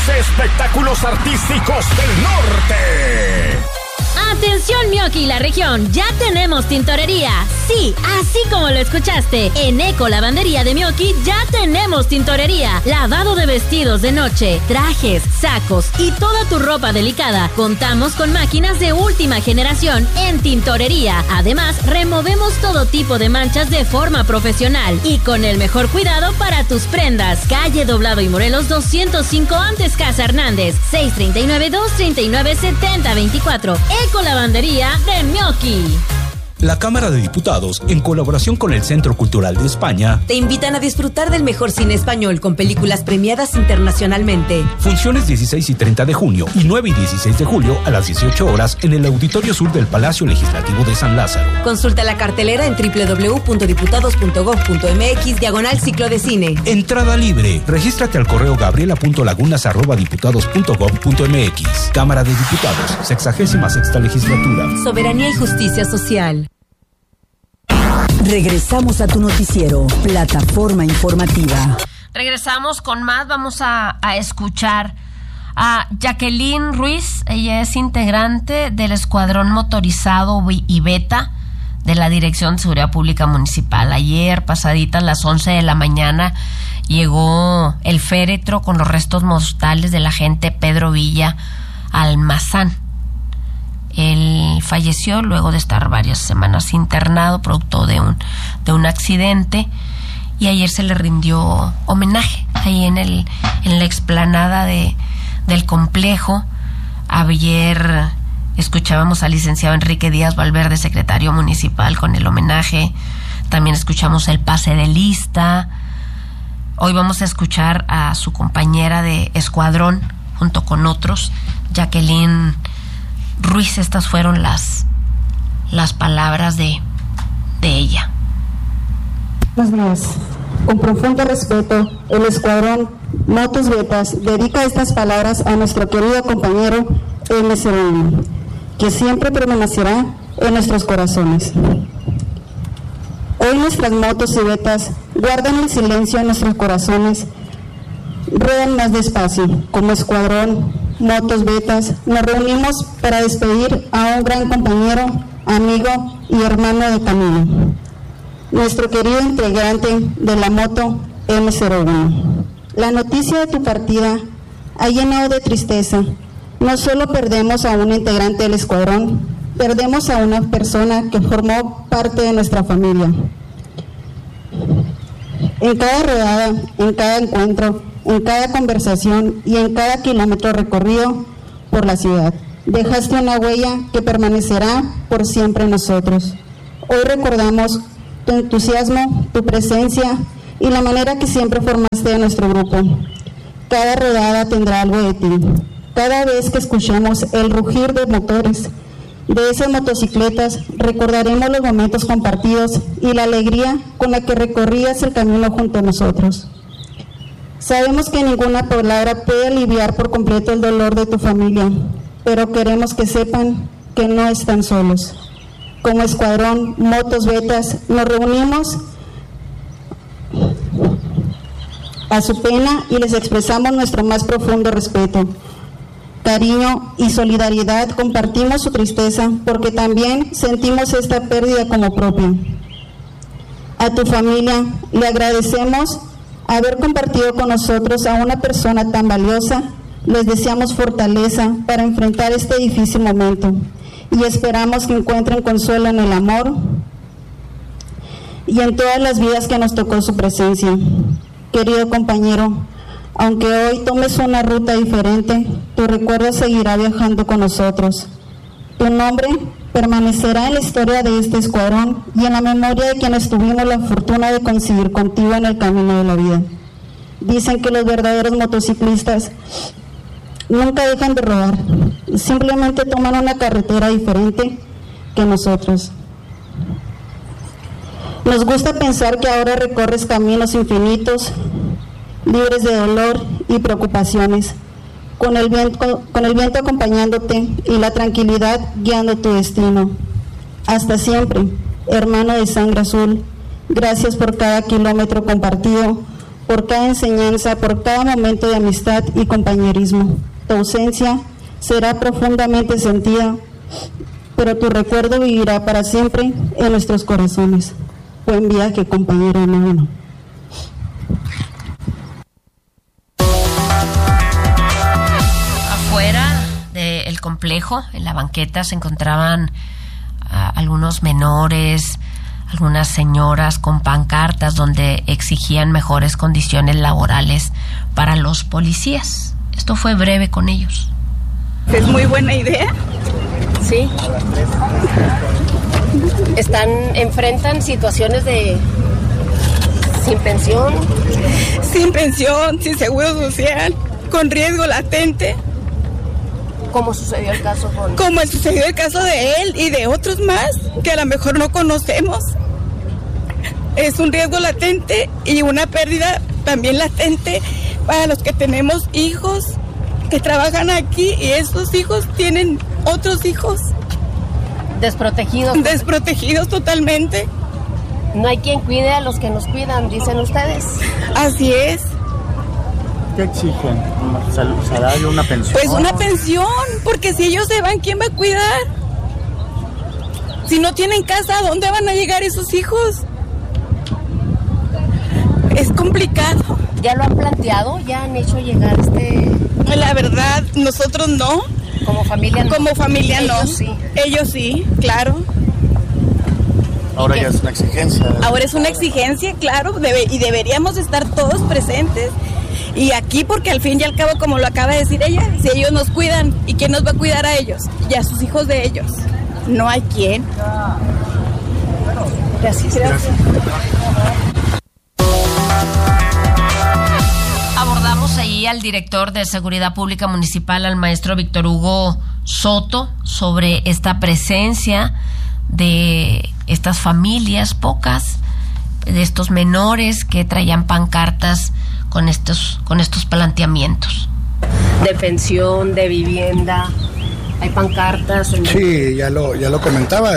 espectáculos artísticos del norte. Atención Mioki y la región, ya tenemos tintorería. Sí, así como lo escuchaste. En Eco Lavandería de Mioki ya tenemos tintorería. Lavado de vestidos de noche, trajes, sacos y toda tu ropa delicada. Contamos con máquinas de última generación en tintorería. Además, removemos todo tipo de manchas de forma profesional y con el mejor cuidado para tus prendas. Calle Doblado y Morelos 205 antes Casa Hernández, 639-239-7024. Eco Lavandería de Mioki. La Cámara de Diputados, en colaboración con el Centro Cultural de España, te invitan a disfrutar del mejor cine español con películas premiadas internacionalmente. Funciones 16 y 30 de junio y 9 y 16 de julio a las 18 horas en el Auditorio Sur del Palacio Legislativo de San Lázaro. Consulta la cartelera en www.diputados.gov.mx/ciclo de cine. Entrada libre. Regístrate al correo gabriela.lagunas@diputados.gov.mx. Cámara de Diputados, 66ª legislatura. Soberanía y justicia social. Regresamos a tu noticiero, Plataforma Informativa. Regresamos con más. Vamos a escuchar a Jacqueline Ruiz. Ella es integrante del Escuadrón Motorizado Iveta de la Dirección de Seguridad Pública Municipal. Ayer, pasaditas las 11 de la mañana, llegó el féretro con los restos mortales del agente Pedro Villa Almazán. Él falleció luego de estar varias semanas internado producto de un accidente, y ayer se le rindió homenaje ahí en la explanada del complejo. Ayer escuchábamos al licenciado Enrique Díaz Valverde, secretario municipal, con el homenaje. También escuchamos el pase de lista. Hoy vamos a escuchar a su compañera de escuadrón junto con otros, Jacqueline Ruiz. Estas fueron las palabras de ella. Buenos días. Con profundo respeto, el Escuadrón Motos Betas dedica estas palabras a nuestro querido compañero MC1, que siempre permanecerá en nuestros corazones. Hoy nuestras motos y betas guardan el silencio en nuestros corazones, ruedan más despacio. Como Escuadrón Motos Betas nos reunimos para despedir a un gran compañero, amigo y hermano de camino, nuestro querido integrante de la moto M01. La noticia de tu partida ha llenado de tristeza. No solo perdemos a un integrante del escuadrón, perdemos a una persona que formó parte de nuestra familia. En cada rodada, en cada encuentro, en cada conversación y en cada kilómetro recorrido por la ciudad, dejaste una huella que permanecerá por siempre en nosotros. Hoy recordamos tu entusiasmo, tu presencia y la manera que siempre formaste de nuestro grupo. Cada rodada tendrá algo de ti. Cada vez que escuchemos el rugir de motores de esas motocicletas, recordaremos los momentos compartidos y la alegría con la que recorrías el camino junto a nosotros. Sabemos que ninguna palabra puede aliviar por completo el dolor de tu familia, pero queremos que sepan que no están solos. Como Escuadrón Motos Betas nos reunimos a su pena y les expresamos nuestro más profundo respeto, cariño y solidaridad. Compartimos su tristeza porque también sentimos esta pérdida como propia. A tu familia le agradecemos haber compartido con nosotros a una persona tan valiosa. Les deseamos fortaleza para enfrentar este difícil momento y esperamos que encuentren consuelo en el amor y en todas las vidas que nos tocó su presencia. Querido compañero, aunque hoy tomes una ruta diferente, tu recuerdo seguirá viajando con nosotros. Tu nombre permanecerá en la historia de este escuadrón y en la memoria de quienes tuvimos la fortuna de coincidir contigo en el camino de la vida. Dicen que los verdaderos motociclistas nunca dejan de rodar, simplemente toman una carretera diferente que nosotros. Nos gusta pensar que ahora recorres caminos infinitos, libres de dolor y preocupaciones, con el viento acompañándote y la tranquilidad guiando tu destino. Hasta siempre, hermano de sangre azul. Gracias por cada kilómetro compartido, por cada enseñanza, por cada momento de amistad y compañerismo. Tu ausencia será profundamente sentida, pero tu recuerdo vivirá para siempre en nuestros corazones. Buen viaje, compañero hermano. Afuera del complejo, en la banqueta, se encontraban algunos menores, algunas señoras con pancartas donde exigían mejores condiciones laborales para los policías. Esto fue breve con ellos. Es muy buena idea. Sí. Enfrentan situaciones de sin pensión, sin seguro social, con riesgo latente. Como sucedió el caso sucedió el caso de él y de otros más que a lo mejor no conocemos. Es un riesgo latente y una pérdida también latente para los que tenemos hijos que trabajan aquí y esos hijos tienen otros hijos. Desprotegidos totalmente. No hay quien cuide a los que nos cuidan, dicen ustedes. Así es. ¿Qué exigen? ¿Un salario, una pensión? Pues una pensión, porque si ellos se van, ¿quién va a cuidar? Si no tienen casa, ¿a dónde van a llegar esos hijos? Es complicado. ¿Ya lo han planteado? ¿Ya han hecho llegar La verdad, nosotros no. ¿Como familia no? Como familia no. Sí. Ellos sí, claro. Ahora ya es una exigencia. Ahora es una exigencia, claro, y deberíamos estar todos presentes. Y aquí, porque al fin y al cabo, como lo acaba de decir ella, si ellos nos cuidan, ¿y quién nos va a cuidar a ellos? Y a sus hijos de ellos. No hay quien. Gracias. Abordamos ahí al director de Seguridad Pública Municipal, al maestro Víctor Hugo Soto, sobre esta presencia de estas familias, pocas, de estos menores que traían pancartas con estos planteamientos. De pensión, de vivienda, hay pancartas. Sí, ya lo comentaba,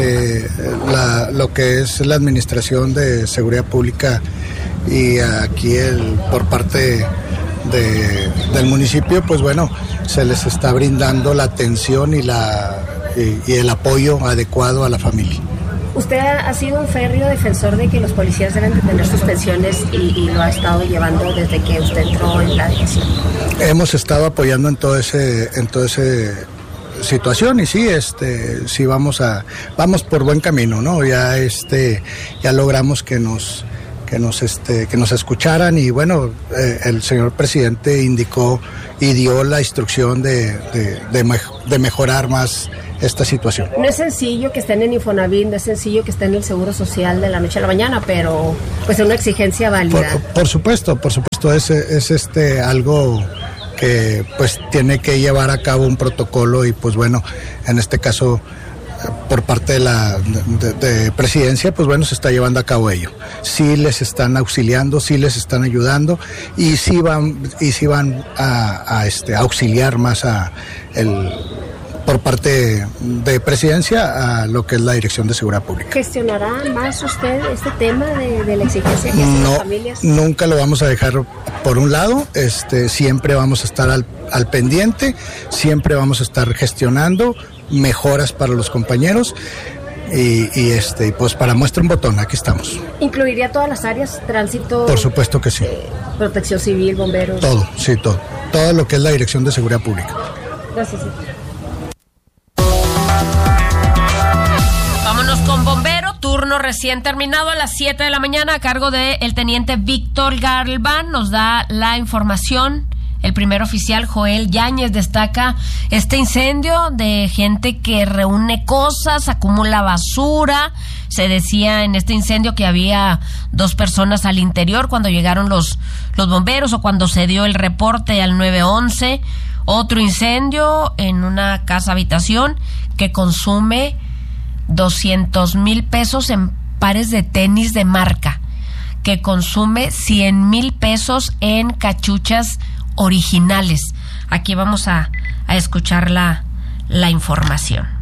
lo que es la Administración de Seguridad Pública y aquí por parte del municipio, pues bueno, se les está brindando la atención y el apoyo adecuado a la familia. Usted ha sido un férreo defensor de que los policías deben de tener sus pensiones y lo ha estado llevando desde que usted entró en la dirección. Hemos estado apoyando en todo ese situación y sí, sí vamos por buen camino, ¿no? Ya logramos que nos escucharan y bueno, el señor presidente indicó y dio la instrucción de mejorar más esta situación. No es sencillo que estén en Infonavit, no es sencillo que estén en el Seguro Social de la noche a la mañana, pero pues es una exigencia válida. Por supuesto, es algo que pues tiene que llevar a cabo un protocolo y pues bueno, en este caso por parte de presidencia, pues bueno, se está llevando a cabo ello. Sí les están auxiliando, sí les están ayudando y sí van a auxiliar más por parte de presidencia a lo que es la Dirección de Seguridad Pública. ¿Gestionará más usted este tema de la exigencia que hacen las familias? Nunca lo vamos a dejar por un lado, siempre vamos a estar al pendiente, siempre vamos a estar gestionando mejoras para los compañeros y pues para muestra un botón, aquí estamos. ¿Incluiría todas las áreas, tránsito? Por supuesto que sí. Protección civil, bomberos. Todo, sí, todo lo que es la Dirección de Seguridad Pública. Gracias. Vámonos con bombero, turno recién terminado a las 7 de la mañana a cargo del teniente Víctor Galván. Nos da la información. El primer oficial Joel Yáñez destaca este incendio de gente que reúne cosas, acumula basura. Se decía en este incendio que había 2 personas al interior cuando llegaron los bomberos o cuando se dio el reporte al 911. Otro incendio en una casa habitación que consume 200,000 pesos en pares de tenis de marca, que consume 100,000 pesos en cachuchas originales. Aquí vamos a escuchar la información.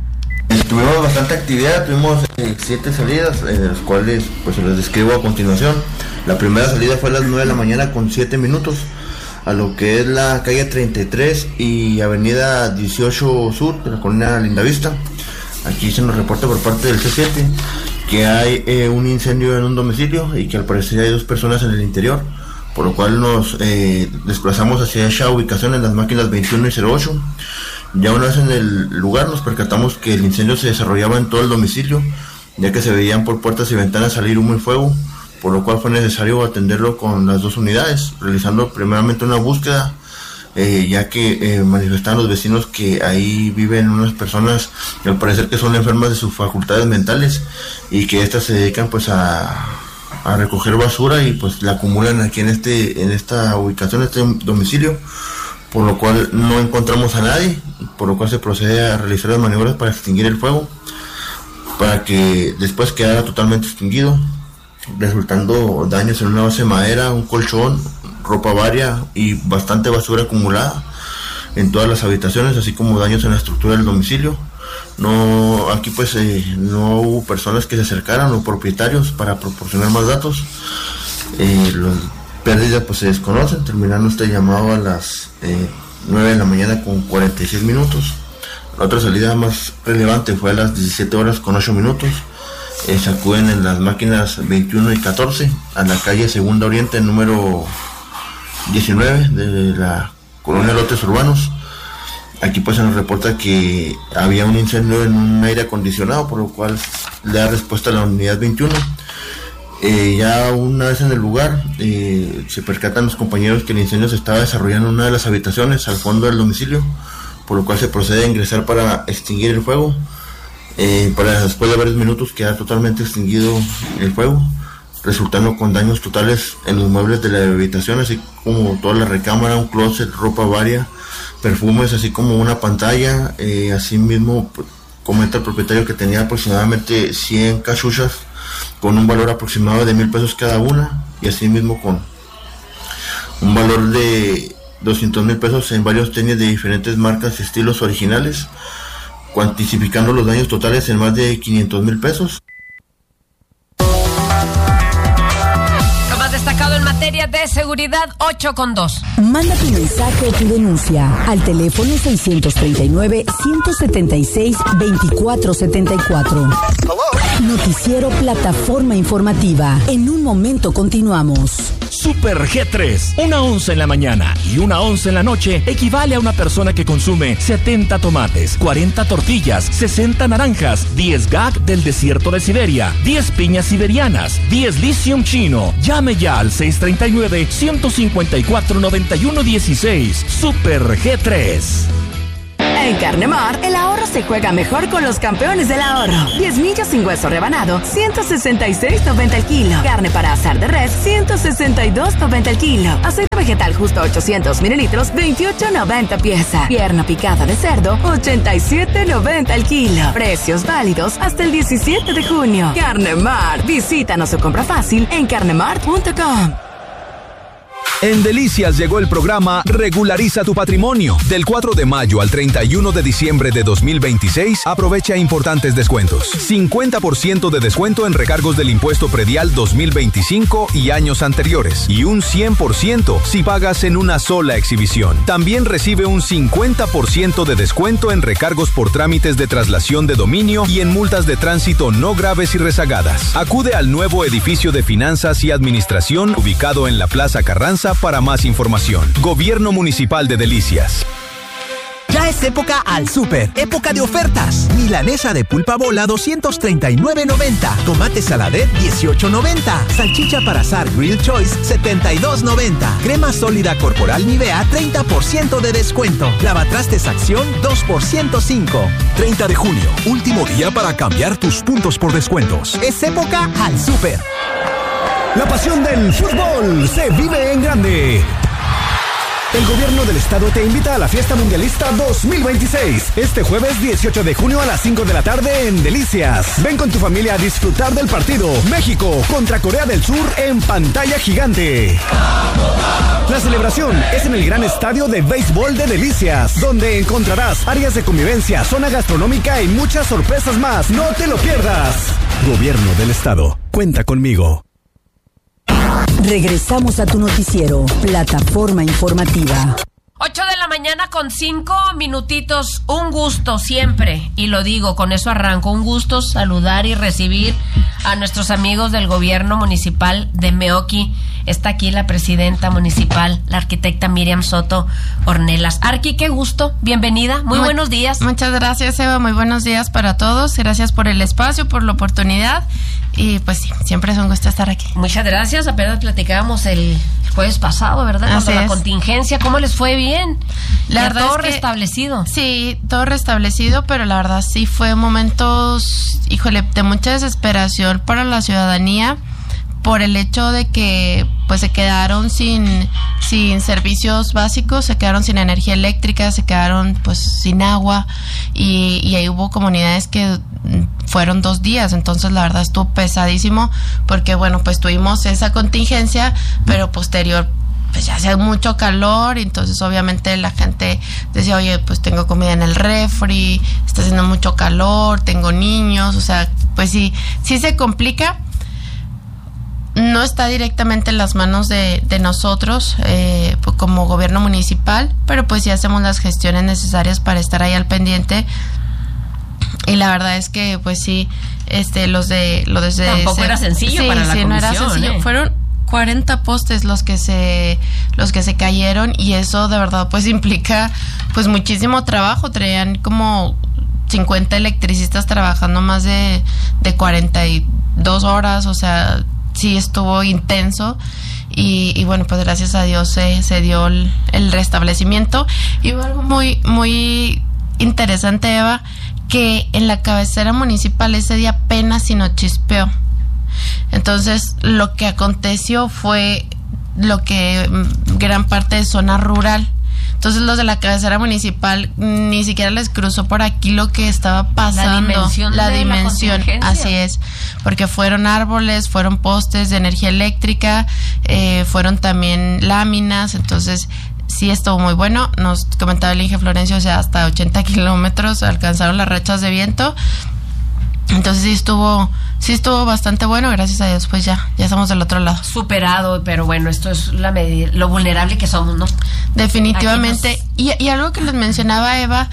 Tuvimos bastante actividad, tuvimos 7 salidas, de las cuales pues se las describo a continuación. La primera salida fue a las 9 de la mañana con 7 minutos a lo que es la calle 33 y avenida 18 Sur de la colonia Lindavista. Aquí se nos reporta por parte del C7 que hay un incendio en un domicilio y que al parecer hay 2 personas en el interior, por lo cual nos desplazamos hacia esa ubicación en las máquinas 21 y 08. Ya una vez en el lugar nos percatamos que el incendio se desarrollaba en todo el domicilio, ya que se veían por puertas y ventanas salir humo y fuego, por lo cual fue necesario atenderlo con las 2 unidades, realizando primeramente una búsqueda, ya que manifestaron los vecinos que ahí viven unas personas que al parecer que son enfermas de sus facultades mentales y que estas se dedican pues a recoger basura y pues la acumulan aquí en esta ubicación, este domicilio, por lo cual no encontramos a nadie, por lo cual se procede a realizar las maniobras para extinguir el fuego, para que después quedara totalmente extinguido, resultando daños en una base de madera, un colchón, ropa varia y bastante basura acumulada en todas las habitaciones, así como daños en la estructura del domicilio. Aquí pues no hubo personas que se acercaran o propietarios para proporcionar más datos. Las pérdidas pues se desconocen, terminando este llamado a las 9 de la mañana con 46 minutos. La otra salida más relevante fue a las 17 horas con 8 minutos. Se acuden en las máquinas 21 y 14 a la calle Segunda Oriente, número 19 de la colonia Lotes Urbanos. Aquí pues se nos reporta que había un incendio en un aire acondicionado, por lo cual le da respuesta a la unidad 21. Ya una vez en el lugar se percatan los compañeros que el incendio se estaba desarrollando en una de las habitaciones al fondo del domicilio, por lo cual se procede a ingresar para extinguir el fuego, para después de varios minutos quedar totalmente extinguido el fuego, resultando con daños totales en los muebles de la habitación, así como toda la recámara, un closet, ropa varia, perfumes, así como una pantalla. Asimismo comenta el propietario que tenía aproximadamente 100 cachuchas con un valor aproximado de 1,000 pesos cada una, y asimismo con un valor de 200,000 pesos en varios tenis de diferentes marcas y estilos originales, cuantificando los daños totales en más de 500,000 pesos. Lo más destacado en materia de seguridad, 8:2. Manda tu mensaje o tu denuncia al teléfono 639-176-2474. Noticiero Plataforma Informativa. En un momento continuamos. Super G3. Una onza en la mañana y una onza en la noche equivale a una persona que consume 70 tomates, 40 tortillas, 60 naranjas, 10 gag del desierto de Siberia, 10 piñas siberianas, 10 lithium chino. Llame ya al 639-154-9116. Super G3. En Carnemar, el ahorro se juega mejor con los campeones del ahorro. 10 millos sin hueso rebanado, 166.90 el kilo. Carne para asar de res, 162.90 el kilo. Aceite vegetal justo 800 mililitros, 28.90 pieza. Pierna picada de cerdo, 87.90 el kilo. Precios válidos hasta el 17 de junio. Carnemar, visítanos o compra fácil en carnemart.com. En Delicias llegó el programa Regulariza tu Patrimonio. Del 4 de mayo al 31 de diciembre de 2026, aprovecha importantes descuentos. 50% de descuento en recargos del impuesto predial 2025 y años anteriores. Y un 100% si pagas en una sola exhibición. También recibe un 50% de descuento en recargos por trámites de traslación de dominio y en multas de tránsito no graves y rezagadas. Acude al nuevo edificio de Finanzas y Administración ubicado en la Plaza Carranza para más información. Gobierno Municipal de Delicias. Ya es época al súper, época de ofertas. Milanesa de pulpa bola 239.90, tomate saladet 18.90, salchicha para asar Grill Choice 72.90, crema sólida corporal Nivea 30% de descuento, lavatrastes Acción 2x105. 30 de junio, último día para cambiar tus puntos por descuentos. Es época al súper. La pasión del fútbol se vive en grande. El gobierno del estado te invita a la Fiesta Mundialista 2026. Este jueves 18 de junio a las 5 de la tarde en Delicias. Ven con tu familia a disfrutar del partido México contra Corea del Sur en pantalla gigante. La celebración es en el gran estadio de béisbol de Delicias, donde encontrarás áreas de convivencia, zona gastronómica y muchas sorpresas más. No te lo pierdas. Gobierno del estado. Cuenta conmigo. Regresamos a tu noticiero, Plataforma Informativa. 8 de la mañana con 5 minutitos. Un gusto siempre, y lo digo, con eso arranco, un gusto saludar y recibir a nuestros amigos del gobierno municipal de Meoqui. Está aquí la presidenta municipal, la arquitecta Miriam Soto Ornelas. Arqui, qué gusto, bienvenida, muy buenos días. Muchas gracias, Eva, muy buenos días para todos. Gracias por el espacio, por la oportunidad. Y pues sí, siempre es un gusto estar aquí. Muchas gracias, apenas platicábamos el jueves pasado, ¿verdad? Cuando la contingencia, ¿cómo les fue? Bien. La verdad todo es que, restablecido. Sí, todo restablecido, pero la verdad sí fue momentos, híjole, de mucha desesperación para la ciudadanía por el hecho de que pues se quedaron sin servicios básicos, se quedaron sin energía eléctrica, se quedaron pues sin agua y ahí hubo comunidades que fueron 2 días, entonces la verdad estuvo pesadísimo porque bueno, pues tuvimos esa contingencia, pero posterior pues ya hacía mucho calor, y entonces obviamente la gente decía, oye, pues tengo comida en el refri, está haciendo mucho calor, tengo niños, o sea, pues sí se complica. No está directamente en las manos de nosotros como gobierno municipal, pero pues sí hacemos las gestiones necesarias para estar ahí al pendiente. Y la verdad es que pues sí, tampoco era sencillo para la comisión. No era sencillo. Fueron 40 postes los que se cayeron, y eso de verdad pues implica pues muchísimo trabajo. Traían como 50 electricistas trabajando más de 42 horas, o sea, sí estuvo intenso. Y bueno, pues gracias a Dios se dio el restablecimiento. Y hubo algo muy, muy interesante, Eva, que en la cabecera municipal ese día apenas si no chispeó. Entonces, lo que aconteció fue lo que gran parte de zona rural. Entonces, los de la cabecera municipal ni siquiera les cruzó por aquí lo que estaba pasando. La dimensión, así es. Porque fueron árboles, fueron postes de energía eléctrica, fueron también láminas. Entonces, sí estuvo muy bueno. Nos comentaba el Inge Florencio, o sea, hasta 80 kilómetros alcanzaron las rachas de viento. Entonces sí estuvo bastante bueno, gracias a Dios, pues ya estamos del otro lado. Superado, pero bueno, esto es la medida, lo vulnerable que somos, ¿no? Definitivamente. Y algo que les mencionaba, Eva,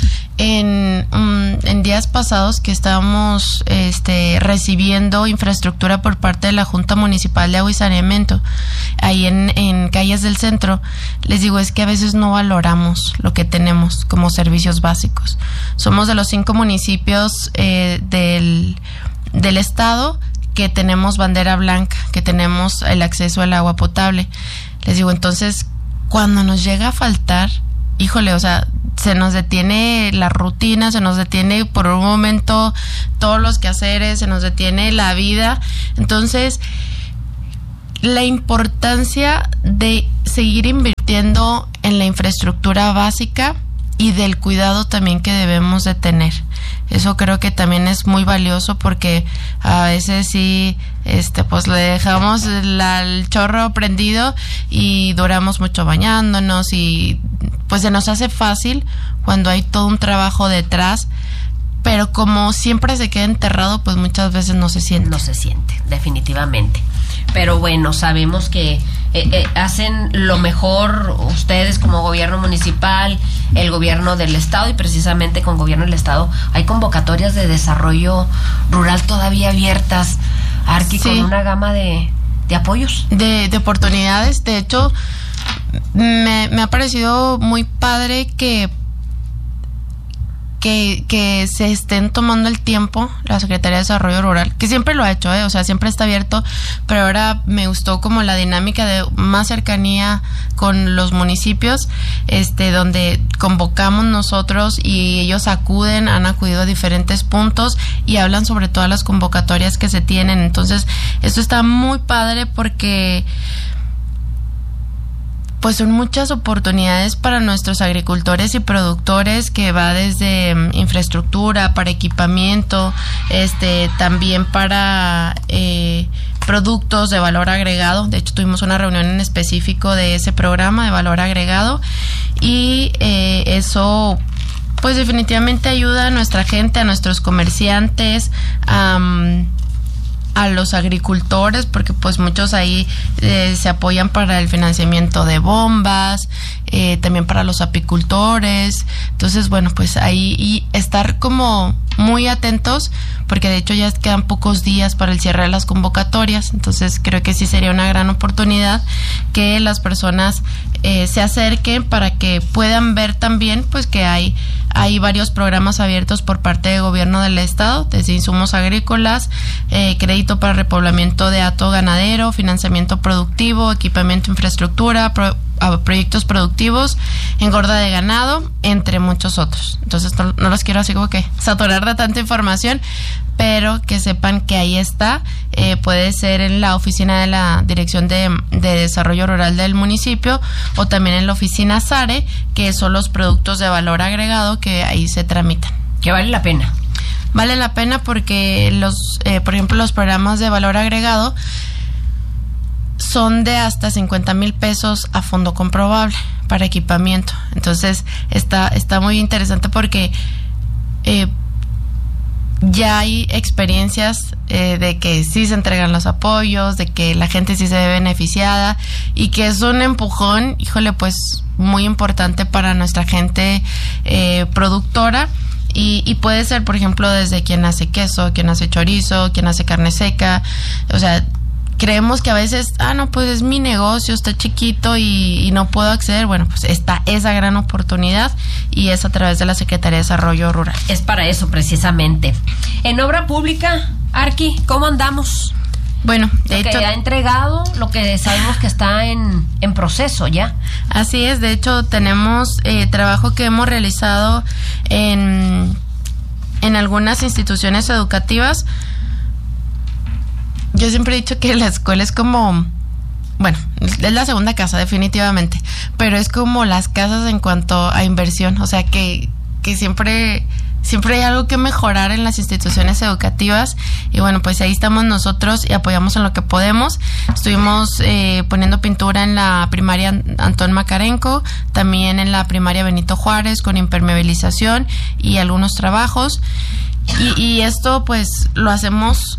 en días pasados que estábamos recibiendo infraestructura por parte de la Junta Municipal de Agua y Saneamiento, ahí en calles del centro, les digo, es que a veces no valoramos lo que tenemos como servicios básicos. Somos de los 5 municipios del estado que tenemos bandera blanca, que tenemos el acceso al agua potable. Les digo, entonces, cuando nos llega a faltar, híjole, o sea, se nos detiene la rutina, se nos detiene por un momento todos los quehaceres, se nos detiene la vida. Entonces, la importancia de seguir invirtiendo en la infraestructura básica y del cuidado también que debemos de tener. Eso creo que también es muy valioso, porque a veces sí, pues le dejamos el chorro prendido y duramos mucho bañándonos, y pues se nos hace fácil cuando hay todo un trabajo detrás, pero como siempre se queda enterrado, pues muchas veces no se siente. No se siente, definitivamente. Pero bueno, sabemos que hacen lo mejor ustedes como gobierno municipal, el gobierno del estado, y precisamente con gobierno del estado hay convocatorias de desarrollo rural todavía abiertas, Arqui, sí, con una gama de apoyos. De oportunidades. De hecho, me ha parecido muy padre que se estén tomando el tiempo la Secretaría de Desarrollo Rural, que siempre lo ha hecho, o sea, siempre está abierto, pero ahora me gustó como la dinámica de más cercanía con los municipios, donde convocamos nosotros y ellos han acudido a diferentes puntos y hablan sobre todas las convocatorias que se tienen. Entonces, esto está muy padre porque pues son muchas oportunidades para nuestros agricultores y productores, que va desde infraestructura, para equipamiento, también para productos de valor agregado. De hecho, tuvimos una reunión en específico de ese programa de valor agregado, y eso pues definitivamente ayuda a nuestra gente, a nuestros comerciantes, a los agricultores, porque pues muchos ahí se apoyan para el financiamiento de bombas, también para los apicultores. Entonces, bueno, pues ahí y estar como muy atentos, porque de hecho ya quedan pocos días para el cierre de las convocatorias. Entonces creo que sí sería una gran oportunidad que las personas se acerquen para que puedan ver también pues que hay varios programas abiertos por parte del gobierno del estado, desde insumos agrícolas, crédito para repoblamiento de hato ganadero, financiamiento productivo, equipamiento, infraestructura, proyectos productivos, engorda de ganado, entre muchos otros. Entonces no los quiero así como que saturar de tanta información, pero que sepan que ahí está. Puede ser en la oficina de la Dirección de Desarrollo Rural del municipio, o también en la oficina SARE, que son los productos de valor agregado que ahí se tramitan. Que vale la pena. Vale la pena porque por ejemplo, los programas de valor agregado son de hasta 50,000 pesos a fondo comprobable para equipamiento. Entonces está muy interesante porque ya hay experiencias de que sí se entregan los apoyos, de que la gente sí se ve beneficiada, y que es un empujón, híjole, pues muy importante para nuestra gente productora. Y puede ser, por ejemplo, desde quien hace queso, quien hace chorizo, quien hace carne seca. O sea, creemos que a veces, no, pues es mi negocio, está chiquito y no puedo acceder. Bueno, pues está esa gran oportunidad, y es a través de la Secretaría de Desarrollo Rural. Es para eso precisamente. En obra pública, Arqui, ¿cómo andamos? Bueno, de hecho, que ha entregado, lo que sabemos que está en proceso ya. Así es, de hecho tenemos trabajo que hemos realizado en algunas instituciones educativas. Yo siempre he dicho que la escuela es como, bueno, es la segunda casa definitivamente, pero es como las casas en cuanto a inversión. O sea que siempre hay algo que mejorar en las instituciones educativas, y bueno, pues ahí estamos nosotros y apoyamos en lo que podemos. Estuvimos poniendo pintura en la primaria Antón Macarenco, también en la primaria Benito Juárez, con impermeabilización y algunos trabajos, y esto pues lo hacemos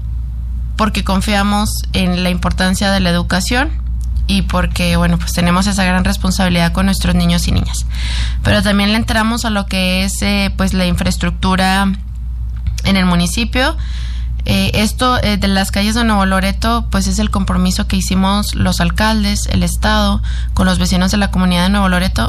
porque confiamos en la importancia de la educación, y porque, bueno, pues tenemos esa gran responsabilidad con nuestros niños y niñas. Pero también le entramos a lo que es pues la infraestructura en el municipio. Esto de las calles de Nuevo Loreto, pues es el compromiso que hicimos los alcaldes, el estado, con los vecinos de la comunidad de Nuevo Loreto.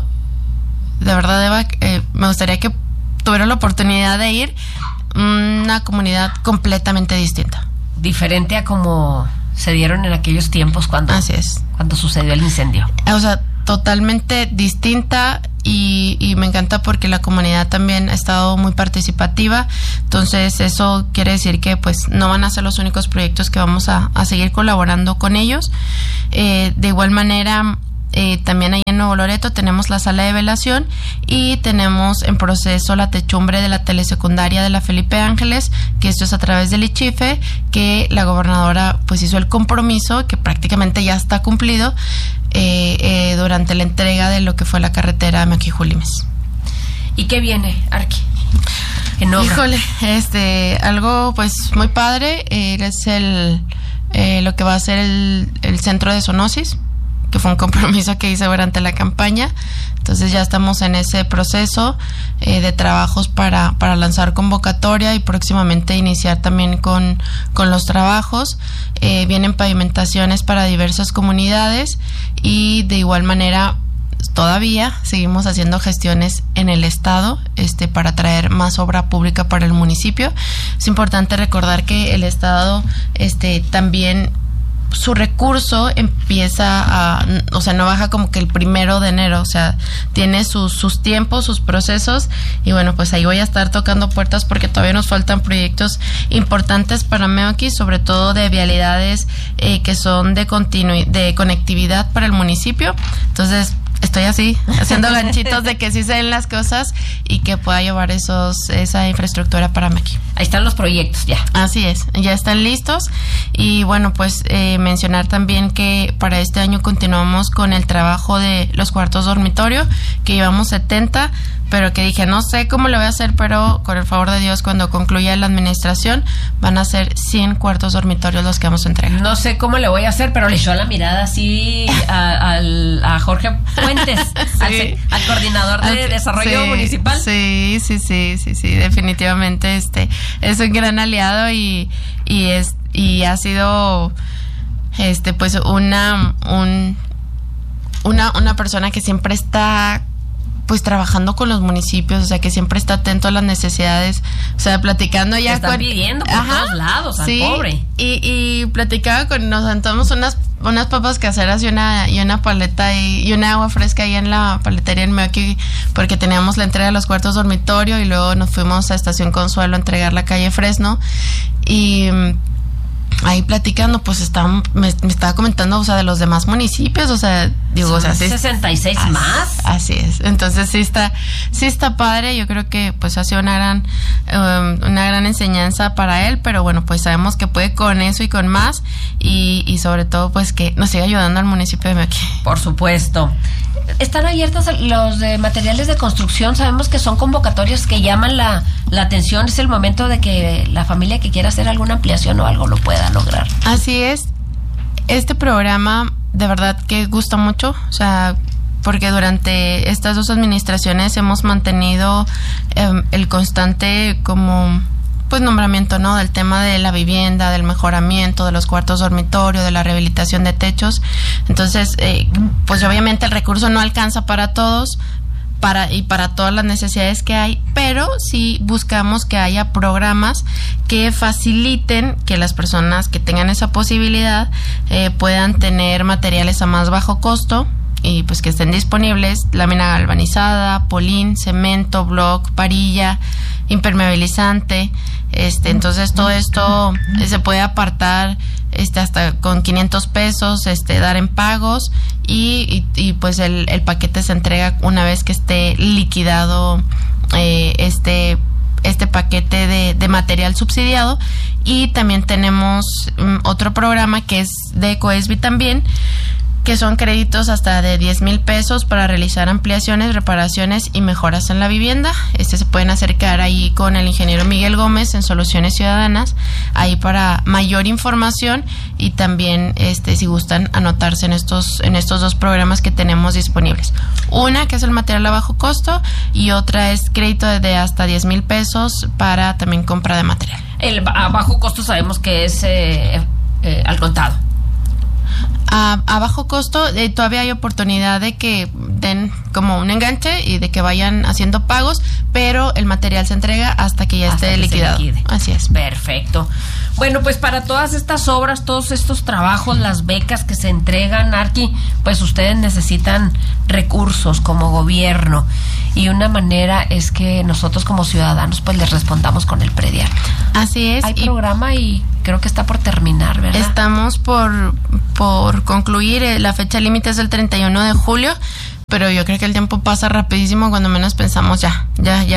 De verdad, Eva, me gustaría que tuvieran la oportunidad de ir. Una comunidad completamente distinta. Diferente a como se dieron en aquellos tiempos cuando sucedió el incendio. O sea, totalmente distinta, y me encanta porque la comunidad también ha estado muy participativa. Entonces eso quiere decir que pues no van a ser los únicos proyectos que vamos a seguir colaborando con ellos. De igual manera, también ahí en Nuevo Loreto tenemos la sala de velación, y tenemos en proceso la techumbre de la telesecundaria de la Felipe Ángeles, que esto es a través del ICHIFE, que la gobernadora pues hizo el compromiso, que prácticamente ya está cumplido, durante la entrega de lo que fue la carretera Meoqui-Julimes. ¿Y qué viene, Arqui? Híjole, algo pues muy padre, es lo que va a ser el centro de zoonosis, que fue un compromiso que hice durante la campaña. Entonces ya estamos en ese proceso de trabajos para lanzar convocatoria, y próximamente iniciar también con los trabajos. Vienen pavimentaciones para diversas comunidades, y de igual manera todavía seguimos haciendo gestiones en el estado para traer más obra pública para el municipio. Es importante recordar que el estado también su recurso empieza o sea, no baja como que el 1 de enero, o sea, tiene sus tiempos, sus procesos, y bueno, pues ahí voy a estar tocando puertas porque todavía nos faltan proyectos importantes para Meoqui, sobre todo de vialidades que son de conectividad para el municipio. Entonces, estoy así, haciendo ganchitos de que sí se den las cosas y que pueda llevar esa infraestructura para Meoqui. Ahí están los proyectos ya. Así es, ya están listos. Y bueno, pues mencionar también que para este año continuamos con el trabajo de los cuartos dormitorio, que llevamos 70, pero que dije, no sé cómo lo voy a hacer, pero con el favor de Dios, cuando concluya la administración, van a ser 100 cuartos dormitorios los que vamos a entregar. No sé cómo le voy a hacer, pero le echó la mirada así a Jorge Fuentes, sí, al coordinador de desarrollo municipal. Sí, definitivamente es un gran aliado y ha sido pues una persona que siempre está pues trabajando con los municipios, o sea, que siempre está atento a las necesidades, o sea, platicando ya. Están pidiendo por todos lados al pobre. Y platicaba nos sentamos unas papas caseras y una paleta y una agua fresca ahí en la paletería en Meoqui, porque teníamos la entrega de los cuartos dormitorio y luego nos fuimos a Estación Consuelo a entregar la calle Fresno, y ahí platicando, pues me estaba comentando, o sea, de los demás municipios, o sea, digo, o sea, 66 más. Así es. Entonces sí está padre. Yo creo que pues ha sido una gran enseñanza para él, pero bueno, pues sabemos que puede con eso y con más, y sobre todo pues que nos siga ayudando al municipio de Meoqui. Por supuesto. Están abiertos los de materiales de construcción. Sabemos que son convocatorias que llaman la atención. Es el momento de que la familia que quiera hacer alguna ampliación o algo lo pueda lograr. Así es. Este programa de verdad que gusta mucho, o sea, porque durante estas 2 administraciones hemos mantenido el constante como pues nombramiento, ¿no?, del tema de la vivienda, del mejoramiento de los cuartos dormitorio, de la rehabilitación de techos. Entonces, pues obviamente el recurso no alcanza para todos, para todas las necesidades que hay, pero sí buscamos que haya programas que faciliten que las personas que tengan esa posibilidad puedan tener materiales a más bajo costo y pues que estén disponibles: lámina galvanizada, polín, cemento, block, varilla, impermeabilizante. Entonces todo esto se puede apartar hasta con 500 pesos, dar en pagos, y pues el paquete se entrega una vez que esté liquidado este paquete de material subsidiado. Y también tenemos otro programa que es de Ecoesbi también, que son créditos hasta de 10,000 pesos para realizar ampliaciones, reparaciones y mejoras en la vivienda. Se pueden acercar ahí con el ingeniero Miguel Gómez en Soluciones Ciudadanas, ahí para mayor información, y también si gustan anotarse en estos 2 programas que tenemos disponibles. Una que es el material a bajo costo y otra es crédito de hasta 10,000 pesos para también compra de material. El a bajo costo sabemos que es al contado. A bajo costo todavía hay oportunidad de que den como un enganche y de que vayan haciendo pagos, pero el material se entrega hasta que ya esté liquidado. Así es. Perfecto. Bueno, pues para todas estas obras, todos estos trabajos, las becas que se entregan, Arqui, pues ustedes necesitan recursos como gobierno, y una manera es que nosotros como ciudadanos pues les respondamos con el predial. Así es. Hay programa y creo que está por terminar, ¿verdad? Estamos por concluir. La fecha límite es el 31 de julio, pero yo creo que el tiempo pasa rapidísimo. Cuando menos pensamos ya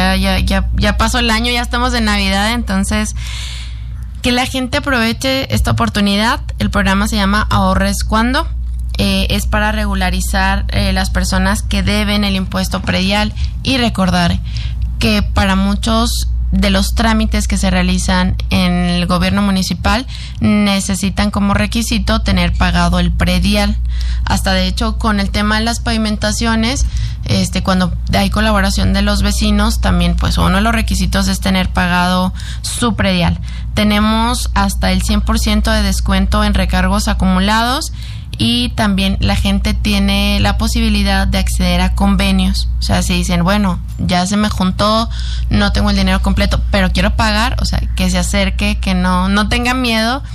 pasó el año, ya estamos de Navidad. Entonces, que la gente aproveche esta oportunidad. El programa se llama Ahorres Cuando. Es para regularizar las personas que deben el impuesto predial, y recordar que para muchos de los trámites que se realizan en el gobierno municipal necesitan como requisito tener pagado el predial. Hasta de hecho con el tema de las pavimentaciones, cuando hay colaboración de los vecinos, también pues uno de los requisitos es tener pagado su predial. Tenemos hasta el 100% de descuento en recargos acumulados, y también la gente tiene la posibilidad de acceder a convenios. O sea, si dicen, bueno, ya se me juntó, no tengo el dinero completo, pero quiero pagar, o sea, que se acerque, que no tenga miedo,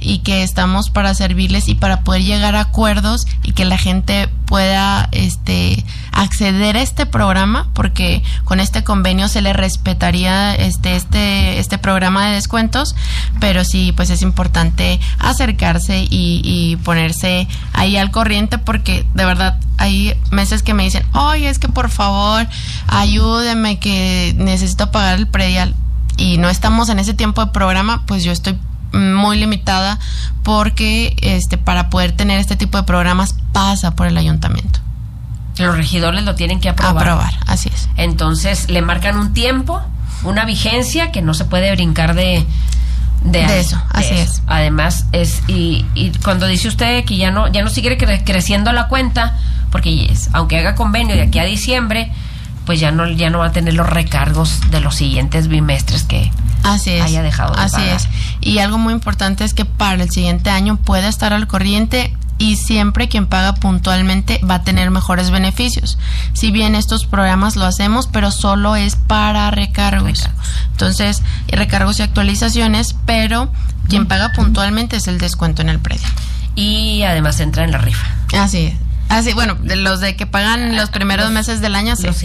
y que estamos para servirles y para poder llegar a acuerdos y que la gente pueda acceder a este programa, porque con este convenio se le respetaría este programa de descuentos, pero sí, pues es importante acercarse y ponerse ahí al corriente, porque de verdad hay meses que me dicen, oye, es que por favor ayúdeme que necesito pagar el predial, y no estamos en ese tiempo de programa, pues yo estoy muy limitada, porque para poder tener este tipo de programas pasa por el ayuntamiento. Los regidores lo tienen que aprobar. Así es. Entonces le marcan un tiempo, una vigencia que no se puede brincar de eso, así es. Además y cuando dice usted que ya no sigue creciendo la cuenta, porque aunque haga convenio de aquí a diciembre, pues ya no va a tener los recargos de los siguientes bimestres que haya dejado de pagar. Así es. Y algo muy importante es que para el siguiente año pueda estar al corriente, y siempre quien paga puntualmente va a tener mejores beneficios. Si bien estos programas lo hacemos, pero solo es para recargos. Entonces, recargos y actualizaciones, pero quien paga puntualmente es el descuento en el predio. Y además entra en la rifa. Así es. Así, bueno, los de que pagan los primeros meses del año, sí.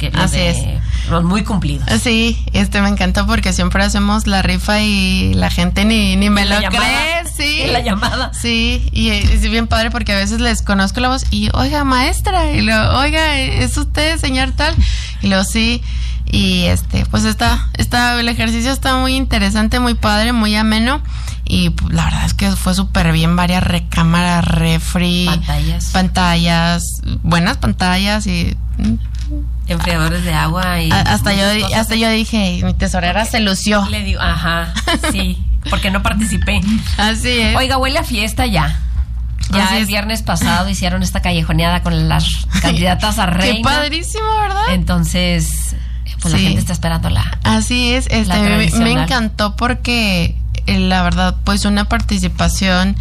Los muy cumplidos. Sí, me encantó porque siempre hacemos la rifa y la gente ni me lo cree, sí. En la llamada. Sí, y es bien padre porque a veces les conozco la voz y, oiga, maestra, y luego, oiga, ¿es usted, señor tal? Y luego, sí, y pues el ejercicio está muy interesante, muy padre, muy ameno. Y pues, la verdad es que fue súper bien, varias recámaras, refri, pantallas, buenas pantallas y enfriadores de agua y hasta yo dije, mi tesorera se lució. Le digo, ajá, sí, porque no participé. Así es. Oiga, huele a fiesta ya. Ya el viernes pasado hicieron esta callejoneada con las candidatas a reina. Qué padrísimo, ¿verdad? Entonces, pues la gente está esperándola. Así es, me encantó porque la verdad, pues una participación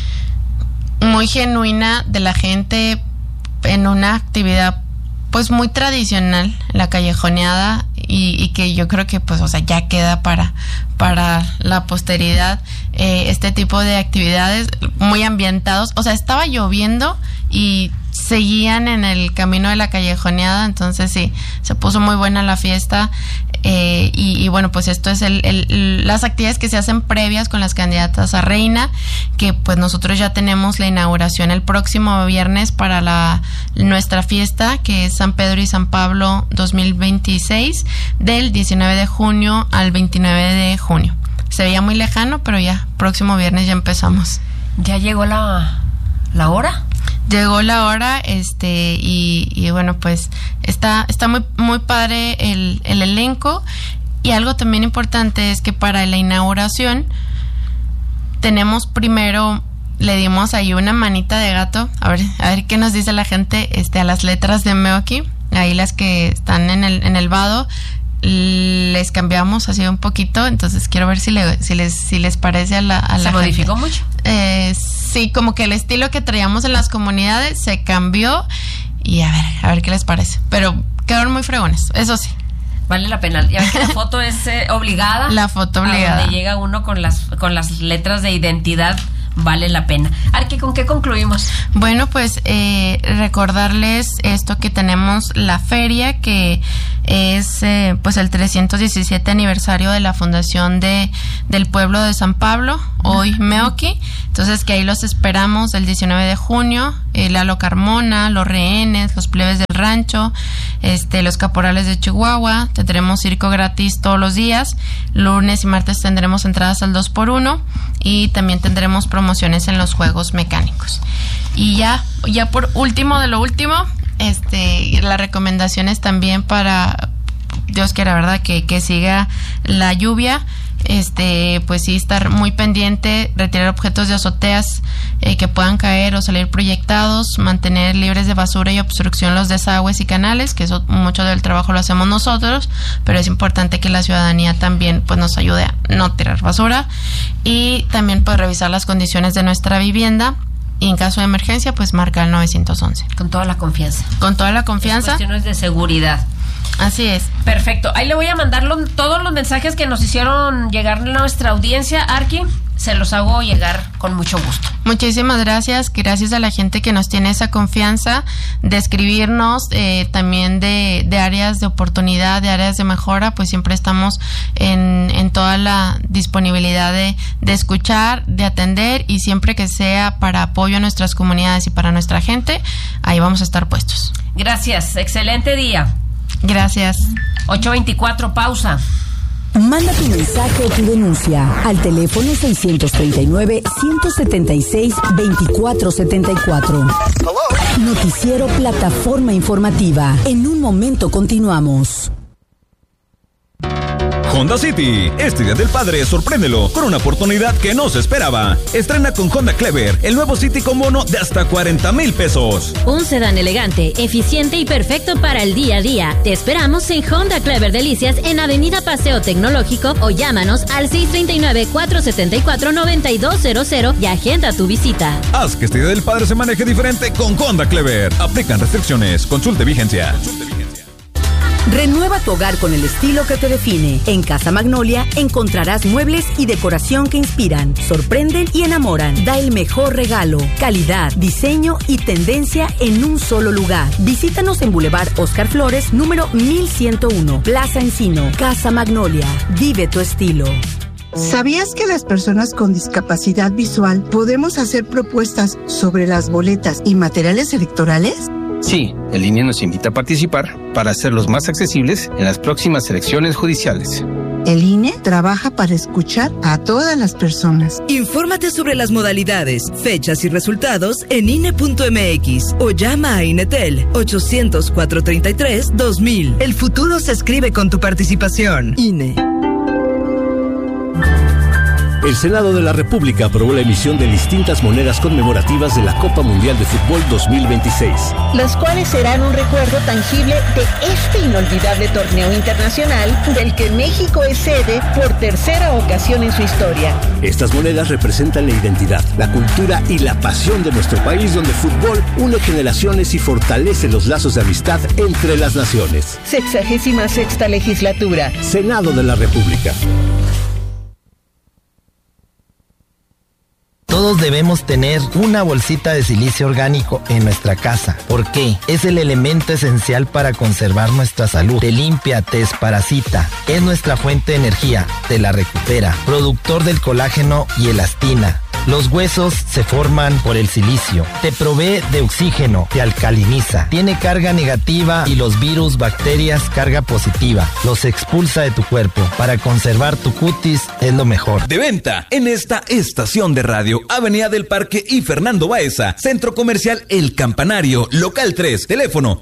muy genuina de la gente en una actividad pues muy tradicional, la callejoneada, y que yo creo que pues, o sea, ya queda para la posteridad este tipo de actividades muy ambientados. O sea, estaba lloviendo y seguían en el camino de la callejoneada, entonces sí, se puso muy buena la fiesta. Y bueno, pues esto es las actividades que se hacen previas con las candidatas a reina, que pues nosotros ya tenemos la inauguración el próximo viernes para nuestra fiesta, que es San Pedro y San Pablo 2026, del 19 de junio al 29 de junio. Se veía muy lejano, pero ya, próximo viernes ya empezamos. ¿Ya llegó la hora? Llegó la hora, y bueno, pues está muy, muy padre el elenco. Y algo también importante es que para la inauguración tenemos primero, le dimos ahí una manita de gato, a ver qué nos dice la gente, a las letras de Meoki, ahí las que están en el vado, les cambiamos así un poquito, entonces quiero ver si les parece a la ¿Se modificó mucho? Sí, como que el estilo que traíamos en las comunidades se cambió, y a ver qué les parece, pero quedaron muy fregones, eso sí. Vale la pena. Ya ven que la foto es obligada. La foto obligada. Donde llega uno con las letras de identidad, vale la pena. Arqui, ¿con qué concluimos? Bueno, pues recordarles esto, que tenemos la feria, que es pues el 317 aniversario de la fundación del pueblo de San Pablo, hoy Meoki. Entonces, que ahí los esperamos el 19 de junio, Lalo Carmona, los rehenes, los plebes del rancho, los caporales de Chihuahua. Tendremos circo gratis todos los días. Lunes y martes tendremos entradas al 2x1 y también tendremos promociones en los juegos mecánicos. Y ya por último de lo último, las recomendaciones también para, Dios quiera, ¿verdad?, que siga la lluvia. Pues sí, estar muy pendiente, retirar objetos de azoteas que puedan caer o salir proyectados, mantener libres de basura y obstrucción los desagües y canales, que eso mucho del trabajo lo hacemos nosotros, pero es importante que la ciudadanía también pues nos ayude a no tirar basura, y también pues revisar las condiciones de nuestra vivienda, y en caso de emergencia pues marcar el 911. Con toda la confianza. Con toda la confianza. Es cuestiones de seguridad. Así es. Perfecto. Ahí le voy a mandar todos los mensajes que nos hicieron llegar a nuestra audiencia, Arqui, se los hago llegar con mucho gusto. Muchísimas gracias a la gente que nos tiene esa confianza de escribirnos, también de áreas de oportunidad, de áreas de mejora, pues siempre estamos en toda la disponibilidad de escuchar, de atender, y siempre que sea para apoyo a nuestras comunidades y para nuestra gente, ahí vamos a estar puestos. Gracias, excelente día. Gracias. 8:24, pausa. Manda tu mensaje o tu denuncia al teléfono 639-176-2474. Noticiero Plataforma Informativa. En un momento continuamos. Honda City. Este Día del Padre, sorpréndelo con una oportunidad que no se esperaba. Estrena con Honda Clever, el nuevo City con bono de hasta 40,000 pesos. Un sedán elegante, eficiente y perfecto para el día a día. Te esperamos en Honda Clever Delicias en Avenida Paseo Tecnológico o llámanos al 639-474-9200 y agenda tu visita. Haz que este Día del Padre se maneje diferente con Honda Clever. Aplican restricciones. Consulte vigencia. Renueva tu hogar con el estilo que te define. En Casa Magnolia encontrarás muebles y decoración que inspiran, sorprenden y enamoran. Da el mejor regalo, calidad, diseño y tendencia en un solo lugar. Visítanos en Boulevard Oscar Flores, número 1101, Plaza Encino. Casa Magnolia, vive tu estilo. ¿Sabías que las personas con discapacidad visual podemos hacer propuestas sobre las boletas y materiales electorales? Sí, el INE nos invita a participar para hacerlos más accesibles en las próximas elecciones judiciales. El INE trabaja para escuchar a todas las personas. Infórmate sobre las modalidades, fechas y resultados en INE.mx o llama a INETEL 800-433-2000. El futuro se escribe con tu participación. INE. El Senado de la República aprobó la emisión de distintas monedas conmemorativas de la Copa Mundial de Fútbol 2026. Las cuales serán un recuerdo tangible de este inolvidable torneo internacional del que México es sede por tercera ocasión en su historia. Estas monedas representan la identidad, la cultura y la pasión de nuestro país, donde el fútbol une generaciones y fortalece los lazos de amistad entre las naciones. 66ª legislatura. Senado de la República. Todos debemos tener una bolsita de silicio orgánico en nuestra casa. ¿Por qué? Es el elemento esencial para conservar nuestra salud. Te limpia, te desparasita. Es nuestra fuente de energía. Te la recupera. Productor del colágeno y elastina. Los huesos se forman por el silicio. Te provee de oxígeno, te alcaliniza. Tiene carga negativa y los virus, bacterias, carga positiva. Los expulsa de tu cuerpo. Para conservar tu cutis es lo mejor. De venta en esta estación de radio, Avenida del Parque y Fernando Baeza, Centro Comercial El Campanario, Local 3, teléfono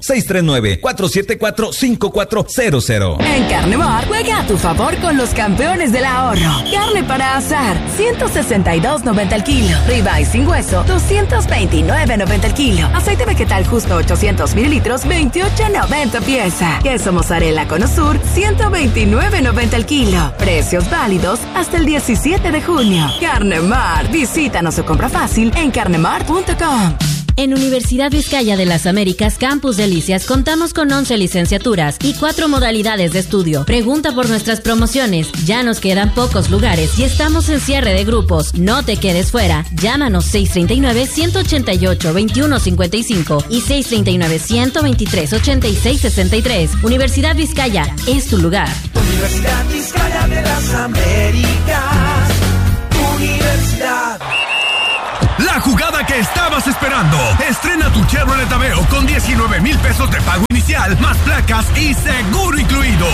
639-474-5400. En Carnemar, juega a tu favor con los campeones del ahorro. Carne para asar, 162.90 el kilo. Ribeye sin hueso, 229.90 el kilo. Aceite vegetal justo 800 mililitros, 28.90 pieza. Queso mozzarella con Osur, 129.90 el kilo. Precios válidos hasta el 17 de junio. Carnemar, visítanos o compra fácil en carnemar.com. En Universidad Vizcaya de las Américas, Campus Delicias, contamos con 11 licenciaturas y 4 modalidades de estudio. Pregunta por nuestras promociones. Ya nos quedan pocos lugares y estamos en cierre de grupos. No te quedes fuera. Llámanos 639-188-2155 y 639-123-8663. Universidad Vizcaya es tu lugar. Universidad Vizcaya de las Américas. Universidad. La jugada que estabas esperando. Estrena tu Chevrolet Aveo con 19,000 pesos de pago inicial, más placas y seguro incluidos.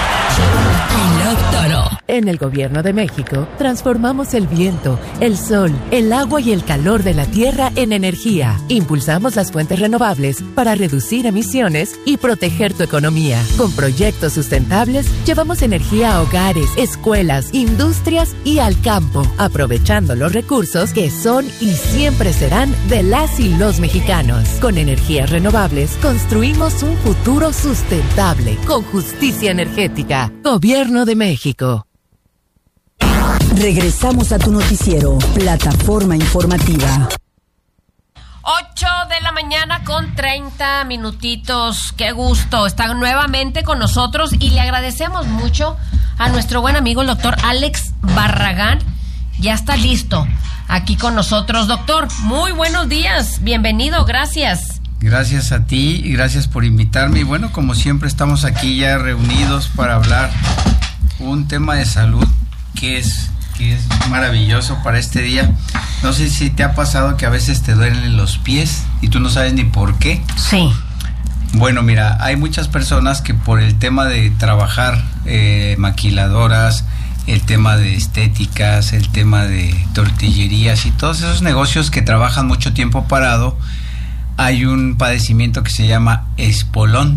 En el Gobierno de México, transformamos el viento, el sol, el agua y el calor de la tierra en energía. Impulsamos las fuentes renovables para reducir emisiones y proteger tu economía. Con proyectos sustentables, llevamos energía a hogares, escuelas, industrias y al campo, aprovechando los recursos que son y siempre serán de las y los mexicanos. Con energías renovables, construimos un futuro sustentable, con justicia energética. Gobierno de México. Regresamos a tu noticiero, Plataforma Informativa. 8 de la mañana con 30 minutitos. Qué gusto. Está nuevamente con nosotros y le agradecemos mucho a nuestro buen amigo el doctor Alex Barragán, ya está listo aquí con nosotros. Doctor, muy buenos días, bienvenido, gracias. Gracias a ti y gracias por invitarme. Y bueno, como siempre estamos aquí ya reunidos para hablar un tema de salud que es maravilloso para este día. No sé si te ha pasado que a veces te duelen los pies y tú no sabes ni por qué. Sí. Bueno, mira, hay muchas personas que por el tema de trabajar maquiladoras, el tema de estéticas, el tema de tortillerías y todos esos negocios que trabajan mucho tiempo parado, hay un padecimiento que se llama espolón.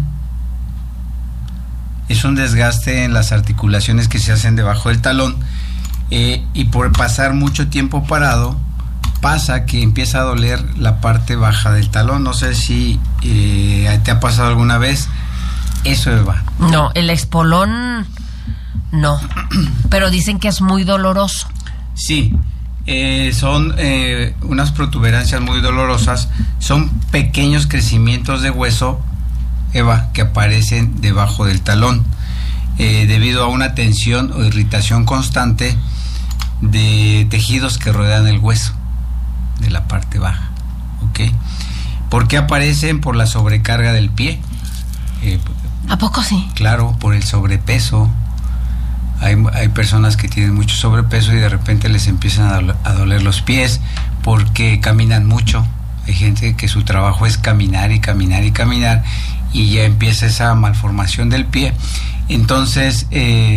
Es un desgaste en las articulaciones que se hacen debajo del talón, y por pasar mucho tiempo parado pasa que empieza a doler la parte baja del talón. No sé si te ha pasado alguna vez eso, Eva. No, el espolón no, pero dicen que es muy doloroso. Sí. Son unas protuberancias muy dolorosas, son pequeños crecimientos de hueso, Eva, que aparecen debajo del talón, debido a una tensión o irritación constante de tejidos que rodean el hueso de la parte baja, ¿ok? ¿Por qué aparecen? Por la sobrecarga del pie. ¿A poco sí? Claro, por el sobrepeso. Hay personas que tienen mucho sobrepeso y de repente les empiezan a doler los pies porque caminan mucho. Hay gente que su trabajo es caminar y caminar y caminar y ya empieza esa malformación del pie. Entonces,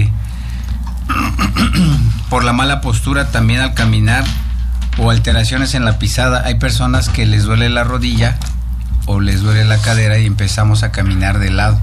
por la mala postura también al caminar o alteraciones en la pisada, hay personas que les duele la rodilla o les duele la cadera y empezamos a caminar de lado.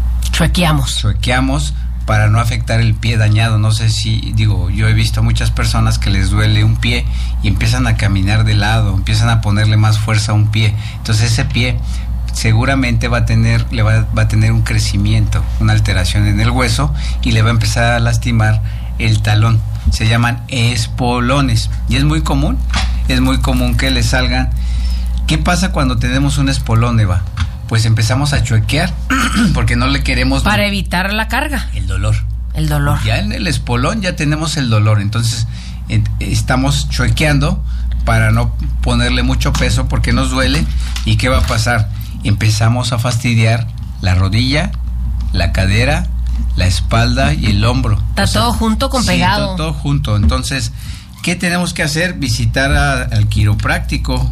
Chuequeamos para no afectar el pie dañado. No sé si, yo he visto a muchas personas que les duele un pie y empiezan a caminar de lado, empiezan a ponerle más fuerza a un pie. Entonces ese pie seguramente va a tener un crecimiento, una alteración en el hueso y le va a empezar a lastimar el talón. Se llaman espolones y es muy común que le salgan. ¿Qué pasa cuando tenemos un espolón, Eva? Pues empezamos a chuequear porque no le queremos... Para evitar la carga. El dolor. Ya en el espolón ya tenemos el dolor, entonces estamos chuequeando para no ponerle mucho peso porque nos duele. ¿Y qué va a pasar? Empezamos a fastidiar la rodilla, la cadera, la espalda y el hombro. Está todo junto con pegado. Sí, todo junto. Entonces, ¿qué tenemos que hacer? Visitar al quiropráctico.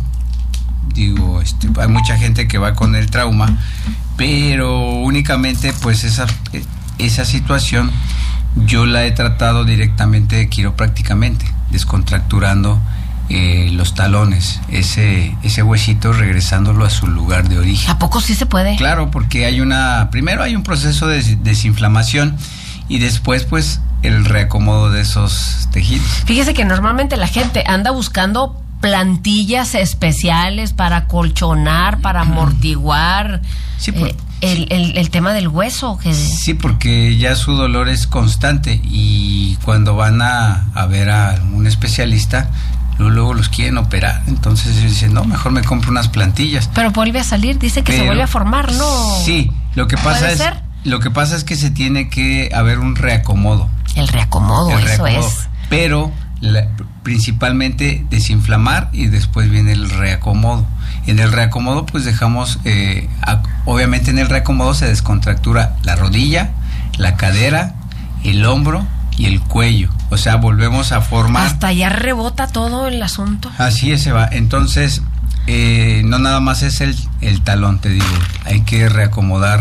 Hay mucha gente que va con el trauma, pero únicamente pues esa situación yo la he tratado directamente quiroprácticamente, descontracturando los talones, ese huesito, regresándolo a su lugar de origen. ¿A poco sí se puede? Claro, porque primero hay un proceso de desinflamación y después pues el reacomodo de esos tejidos. Fíjese que normalmente la gente anda buscando plantillas especiales para colchonar, para amortiguar el tema del hueso. Sí, porque ya su dolor es constante y cuando van a ver a un especialista, luego los quieren operar. Entonces ellos dicen, no, mejor me compro unas plantillas. Pero vuelve a salir, dice que se vuelve a formar, ¿no? Sí, lo que pasa es que se tiene que haber un reacomodo. El reacomodo. Es. Pero principalmente desinflamar y después viene el reacomodo. En el reacomodo pues dejamos, obviamente en el reacomodo se descontractura la rodilla, la cadera, el hombro y el cuello. O sea, volvemos a formar. Hasta allá rebota todo el asunto. Así es, Eva. Entonces, no nada más es el talón, te digo. Hay que reacomodar